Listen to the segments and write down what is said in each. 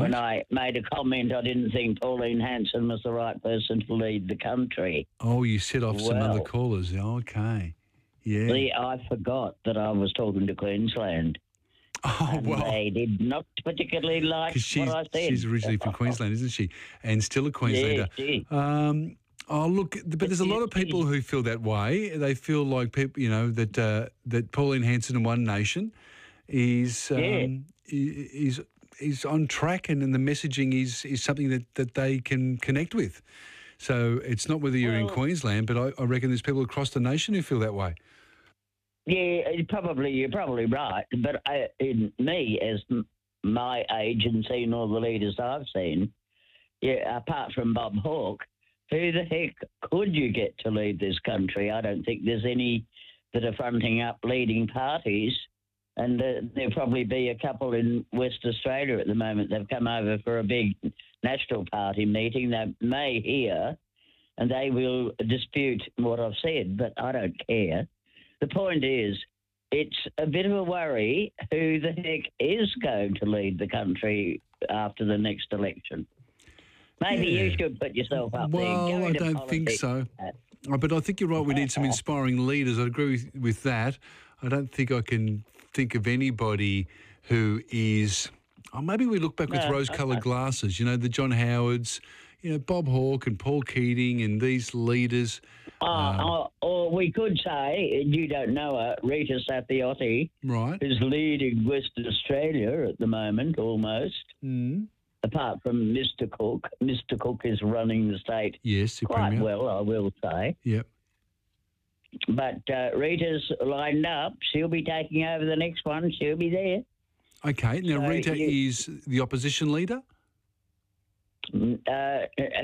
when I made a comment, I didn't think Pauline Hanson was the right person to lead the country. Oh, you set off some other Well, callers. Okay. Yeah. see, I forgot that I was talking to Queensland. Oh, And well. they did not particularly like Because what I said. she's originally from Queensland, isn't she? And still a Queenslander. Yeah, Oh, look, but there's a lot of people who feel that way. They feel like people, that Pauline Hanson and One Nation is on track, and the messaging is something that they can connect with. So it's not whether you're in Queensland, but I reckon there's people across the nation who feel that way. Yeah, you're probably right. But in me, as my age and seeing all the leaders I've seen, apart from Bob Hawke, who the heck could you get to lead this country? I don't think there's any that are fronting up leading parties. And there'll probably be a couple in West Australia at the moment. They've come over for a big National Party meeting. They may hear, and they will dispute what I've said, but I don't care. The point is, it's a bit of a worry who the heck is going to lead the country after the next election. Maybe you should put yourself up there. Well, I don't think so. But I think you're right. We need some inspiring leaders. I agree with that. I don't think I can think of anybody who is... Oh, maybe we look back with rose-coloured glasses. You know, the John Howards, Bob Hawke and Paul Keating and these leaders. Or we could say, you don't know her, Rita Sapiotti, right, who's leading Western Australia at the moment, almost. Mm. Apart from Mr. Cook. Mr. Cook is running the state quite well, I will say. Yep. But Rita's lined up. She'll be taking over the next one. She'll be there. Okay. Now, So Rita is the opposition leader? No.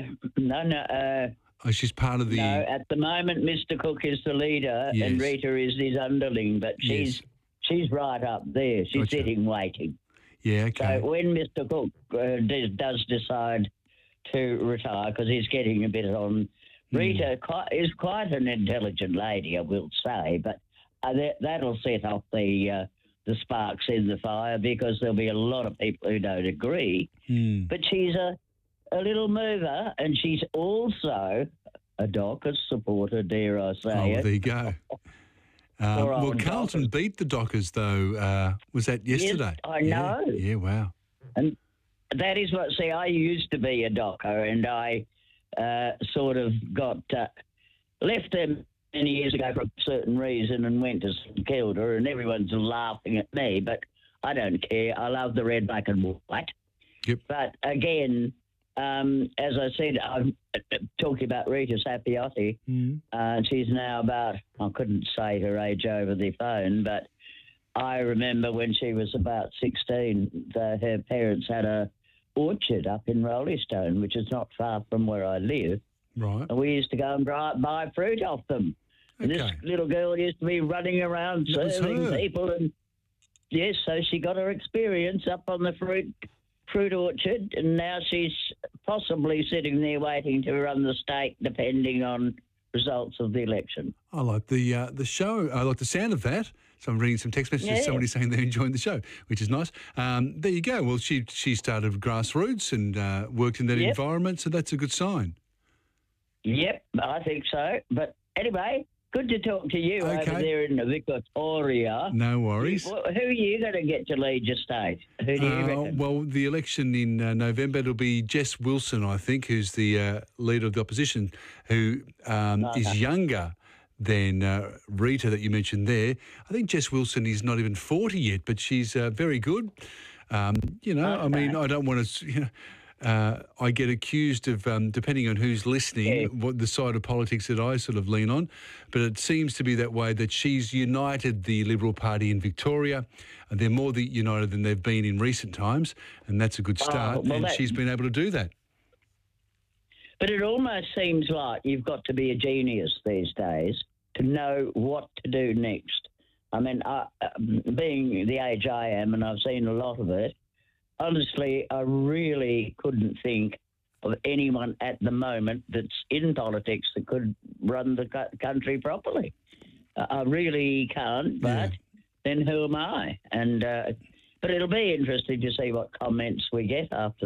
She's part of the... No, at the moment, Mr. Cook is the leader and Rita is his underling, but she's right up there. She's sitting waiting. Yeah, okay. So when Mr. Cook does decide to retire, because he's getting a bit on, Rita is quite an intelligent lady, I will say, but that'll set off the sparks in the fire, because there'll be a lot of people who don't agree. But she's a little mover, and she's also a Dockers supporter, dare I say it. There you go. Well, Carlton beat the Dockers, though. Was that yesterday? Yes, I know. Yeah, wow. And that is what, I used to be a Docker, and I sort of got left them many years ago for a certain reason and went to St Kilda, and everyone's laughing at me, but I don't care. I love the red, black and white. Yep. But again, as I said, I'm talking about Rita Sapiotti. She's now about, I couldn't say her age over the phone, but I remember when she was about 16, her parents had a orchard up in Roleystone, which is not far from where I live. Right. And we used to go and buy fruit off them. And this little girl used to be running around serving people. And yes, so she got her experience up on the fruit orchard, and now she's possibly sitting there waiting to run the state, depending on results of the election. I like the show. I like the sound of that. So I'm reading some text messages. Somebody saying they're enjoying the show, which is nice. There you go. Well, she started grassroots and worked in that environment, so that's a good sign. Yep, I think so. But anyway, good to talk to you over there in Victoria. No worries. Who are you going to get to lead your state? Who do you reckon? Well, the election in November, it'll be Jess Wilson, I think, who's the leader of the opposition, who is younger than Rita that you mentioned there. I think Jess Wilson is not even 40 yet, but she's very good. I mean, I don't want to... I get accused of, depending on who's listening, what the side of politics that I sort of lean on. But it seems to be that way, that she's united the Liberal Party in Victoria. And they're more united than they've been in recent times. And that's a good start. And she's been able to do that. But it almost seems like you've got to be a genius these days to know what to do next. I mean, being the age I am, and I've seen a lot of it, honestly, I really couldn't think of anyone at the moment that's in politics that could run the country properly. I really can't, but then who am I? And but it'll be interesting to see what comments we get after